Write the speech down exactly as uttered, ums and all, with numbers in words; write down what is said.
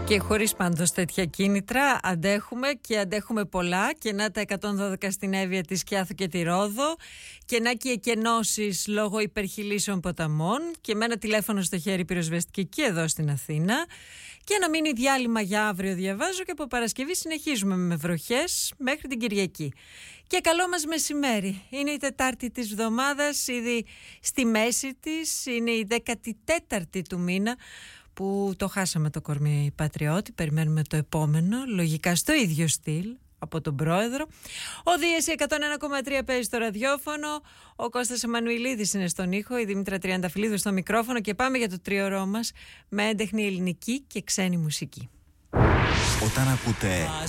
Και χωρίς πάντως τέτοια κίνητρα αντέχουμε και αντέχουμε πολλά, και να τα εκατόν δώδεκα στην Εύβοια, τη Σκιάθο και τη Ρόδο, και να και εκενώσεις λόγω υπερχειλήσεων ποταμών, και με ένα τηλέφωνο στο χέρι πυροσβεστική και εδώ στην Αθήνα. Και να μείνει διάλειμμα για αύριο, διαβάζω, και από Παρασκευή συνεχίζουμε με βροχές μέχρι την Κυριακή. Και καλό μας μεσημέρι. Είναι η Τετάρτη της εβδομάδας, ήδη στη μέση της, είναι η δέκατη τέταρτη του μήνα, που το χάσαμε το κορμί πατριώτη. Περιμένουμε το επόμενο, λογικά στο ίδιο στυλ, από τον πρόεδρο. Ο Δίεση εκατόν ένα κόμμα τρία παίζει στο ραδιόφωνο. Ο Κώστας Εμμανουηλίδης είναι στον ήχο. Η Δήμητρα Τριανταφυλλίδου στο μικρόφωνο. Και πάμε για το τρίωρό μας με έντεχνη ελληνική και ξένη μουσική. Όταν ακούτε